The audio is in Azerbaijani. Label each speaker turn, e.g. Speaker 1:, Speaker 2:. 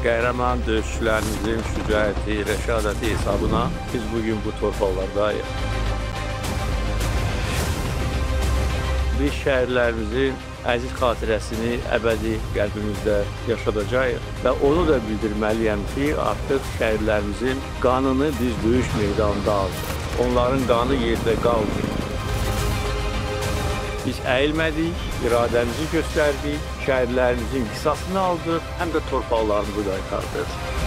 Speaker 1: Qəhrəman döyüşçülərimizin şücaəti, rəşadəti hesabına biz bugün bu torpaqlardayıq. Biz şəhərlərimizin əziz xatirəsini əbədi qəlbimizdə yaşadacağıq və onu da bildirməliyəm ki, artıq şəhərlərimizin qanını biz döyüş meydanında aldıq. Onların qanı yerdə qaldı. Biz əyilmədik, iradəmizi göstərdik, şəhərlərimizin qisasını aldıq, həm də torpaqlarımızı qaytardıq.